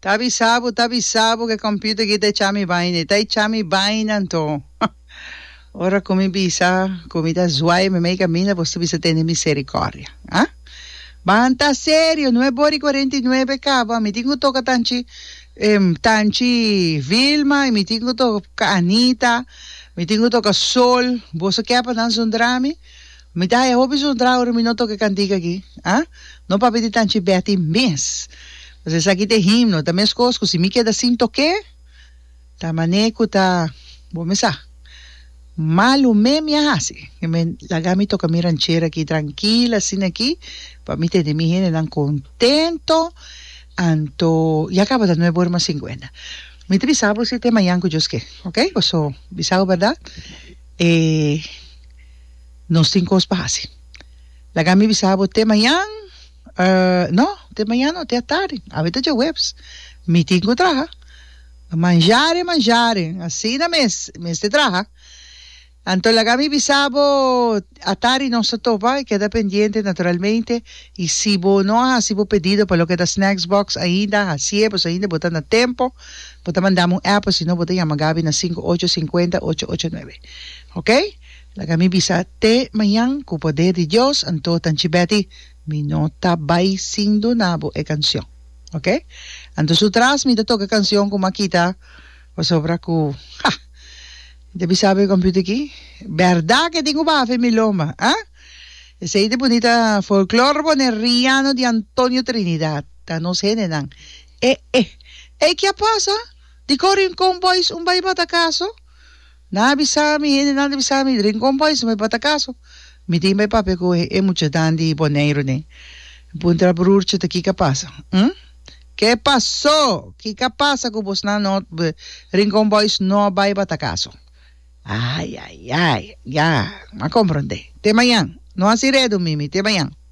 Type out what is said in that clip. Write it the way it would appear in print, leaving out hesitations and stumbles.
Tabi sabo que computer kita chami baine. Tai chami baine to. Ora come bisa, comida zuai me mei camina, você bisa ter misericórdia. Ah? Banta sério, não é bori 49 cabo, me tingo toca tanchi Vilma, me tingo toca Anita, me tingo toca Sol, você quer para dançar um drama? Me dá eu ouvi um drama, me não toca cantiga aqui, ah? Não para pedir tanchi Betty mes. Você sabe que tem himno, também as coisas, se me queda assim toque, tá maneco tá, vou começar. Malo me hace que me la gami toca mi ranchera aquí tranquila sin aquí para mí tener mi gente tan contento anto ya acaba de 9:50 mi te bisabo si te mañana yo es que ok so bisabo verdad no 5 así la gami bisabo te mañana no te mañana te tarde a ver te webs mi tengo traja mangiare así na mes te traja. Anto la gami bisabo atari no se topa y queda pendiente naturalmente y si vos no has pedido para lo que da snacks box ainda así pues ainda botan a tiempo pues mandamos un app si no botan llama Gabi na 5850-889 ok la gami bisa te mañana con poder de Dios anto tanchibeti mi nota bai sin donabo e canción ok anto su tras mi te toca canción como aquita pues sobra ku Devi saber computer aqui. Verdade que tenho bafe mi loma, ah? Essa aí de bonita folclore boneriano de Antonio Trinidad. Tá não sei nenan. Que passa? Di corre com boys bai batacaso? Na bisami, na bisami, drink com boys bai batacaso. Mi tim bai pape ko mucho dandi boneiro ne. Punta brurche te que passa? Que passou? Que passa com vos na no Rincon Boys no bai batacaso? Ay, ya, me comprende. Te mañana. No así redo, Mimi, te mañana.